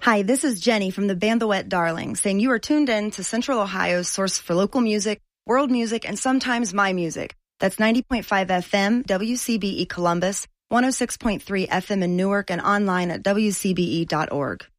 Hi, this is Jenny from the band The Wet Darling saying you are tuned in to Central Ohio's source for local music, world music, and sometimes my music. That's 90.5 FM, WCBE Columbus, 106.3 FM in Newark, and online at WCBE.org.